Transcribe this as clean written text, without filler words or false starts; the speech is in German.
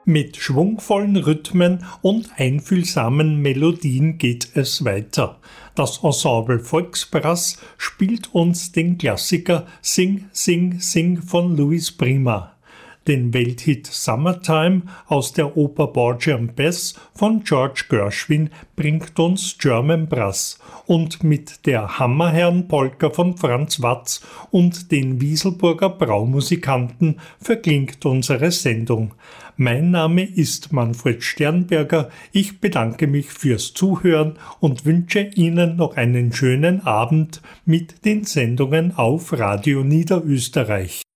Mit schwungvollen Rhythmen und einfühlsamen Melodien geht es weiter. Das Ensemble Volksbrass spielt uns den Klassiker Sing, Sing, Sing von Louis Prima. Den Welthit Summertime aus der Oper Porgy and Bess von George Gershwin bringt uns German Brass und mit der Hammerherrn-Polka von Franz Watz und den Wieselburger Braumusikanten verklingt unsere Sendung. Mein Name ist Manfred Sternberger. Ich bedanke mich fürs Zuhören und wünsche Ihnen noch einen schönen Abend mit den Sendungen auf Radio Niederösterreich.